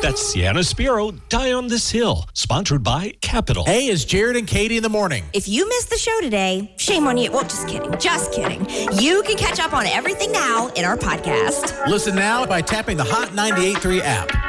That's Sienna Spiro, Die on This Hill, sponsored by Capital. Hey, it's Jared and Katie in the morning. If you missed the show today, shame on you. Well, just kidding. Just kidding. You can catch up on everything now in our podcast. Listen now by tapping the Hot 98.3 app.